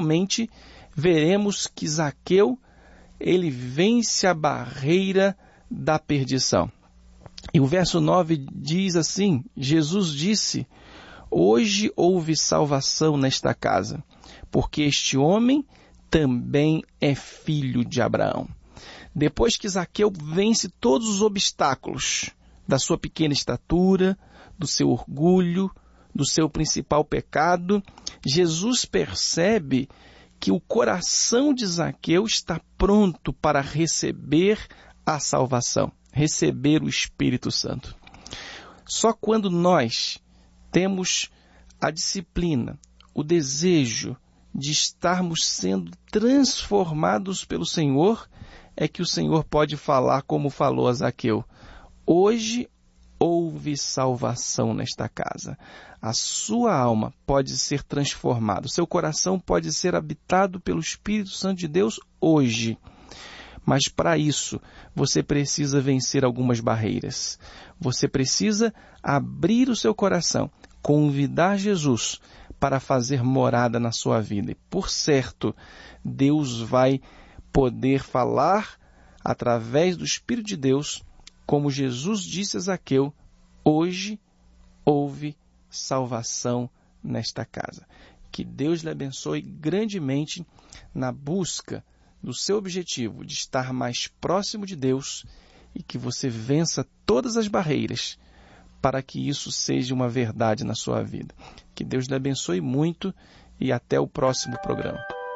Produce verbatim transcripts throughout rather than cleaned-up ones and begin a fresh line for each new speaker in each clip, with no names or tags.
finalmente veremos que Zaqueu, ele vence a barreira da perdição. E o verso nove diz assim: Jesus disse: hoje houve salvação nesta casa, porque este homem também é filho de Abraão. Depois que Zaqueu vence todos os obstáculos da sua pequena estatura, do seu orgulho, do seu principal pecado, Jesus percebe que o coração de Zaqueu está pronto para receber a salvação, receber o Espírito Santo. Só quando nós temos a disciplina, o desejo de estarmos sendo transformados pelo Senhor, é que o Senhor pode falar como falou a Zaqueu: hoje houve salvação nesta casa. A sua alma pode ser transformada, o seu coração pode ser habitado pelo Espírito Santo de Deus hoje. Mas para isso, você precisa vencer algumas barreiras. Você precisa abrir o seu coração, convidar Jesus para fazer morada na sua vida. E, por certo, Deus vai poder falar através do Espírito de Deus, como Jesus disse a Zaqueu: hoje houve salvação nesta casa. Que Deus lhe abençoe grandemente na busca do seu objetivo de estar mais próximo de Deus e que você vença todas as barreiras para que isso seja uma verdade na sua vida. Que Deus lhe abençoe muito e até o próximo programa.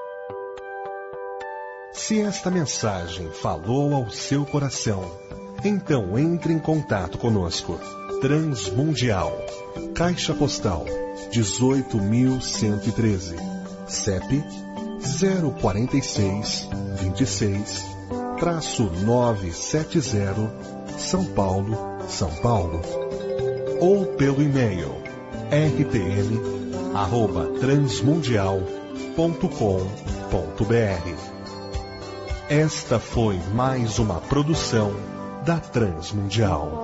Se esta mensagem falou ao seu coração, então entre em contato conosco. Transmundial, Caixa Postal dezoito mil cento e treze, C E P zero quatro seis, vinte e seis, novecentos e setenta, São Paulo, São Paulo. Ou pelo e-mail r t m arroba transmundial ponto com ponto b r. Esta foi mais uma produção da Transmundial.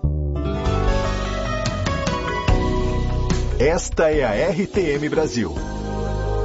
Esta é a R T M Brasil,